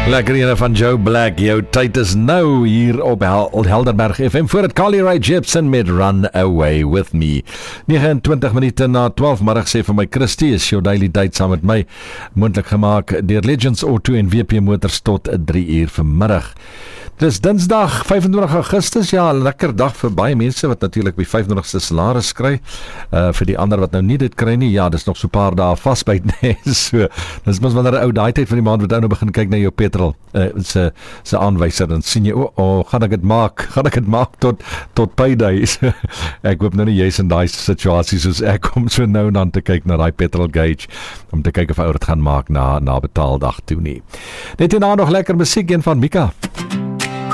Lekker ene van Joe Black, jou tyd is nou hier op Helderberg FM voor het Carly Rae Jepsen met Run Away With Me. 29 minute na 12 middag sê vir my Christie is jou daily date saam met my, moontlik gemaak deur Legends Auto en WP Motors tot 3 uur vanmiddag. Dis Dinsdag 25 Augustus, ja, lekker dag vir baie mense wat natuurlik by 25ste salaris kry. Vir die ander wat nou nie dit kry nie, ja, dis nog so 'n paar dae vasbyt, nee, so. Dis mos wanneer 'n ou daai tyd van die maand wat ou nou begin kyk na jou petrol, se aanwyser, dan sien jy, gaan ek dit maak tot payday. Ek hoop nou nie jy's in daai situasie soos ek kom so nou dan te kyk na daai petrol gauge, om te kyk of ou dit gaan maak na betaaldag toe nie. Net hierna nog lekker musiek, een van Mika.